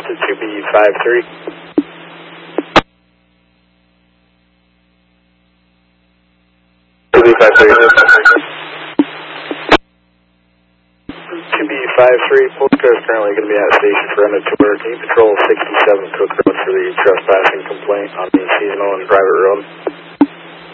to 2B53. 2B53, Polka is currently going to be at station for end of tour. Can you patrol 67 Cook Road for the trespassing complaint on the seasonal and private road?